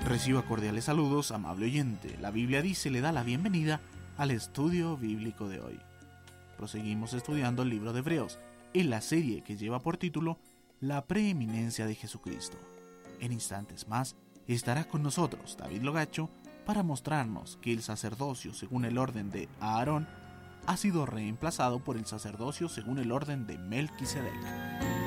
Reciba cordiales saludos, amable oyente. La Biblia dice, le da la bienvenida al estudio bíblico de hoy. Proseguimos estudiando el libro de Hebreos, en la serie que lleva por título La preeminencia de Jesucristo. En instantes más, estará con nosotros David Logacho para mostrarnos que el sacerdocio según el orden de Aarón ha sido reemplazado por el sacerdocio según el orden de Melquisedec.